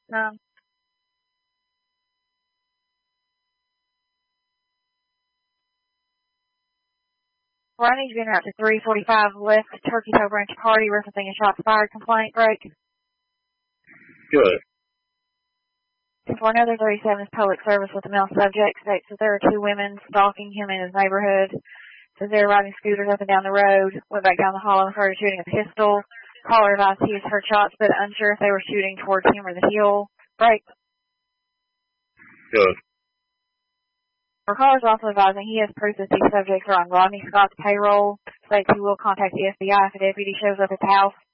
Ronnie's been out to 345 West Turkey Toe Branch Party referencing a shots fired complaint break. Good. For another 37's public service with the male subject states that there are two women stalking him in his neighborhood. Says they were riding scooters up and down the road, went back down the hall and started shooting a pistol. Caller advised he has heard shots, but unsure if they were shooting towards him or the hill. Break. Good. Our caller is also advising he has proof that these subjects are on Rodney Scott's payroll. States he will contact the FBI if a deputy shows up at the house.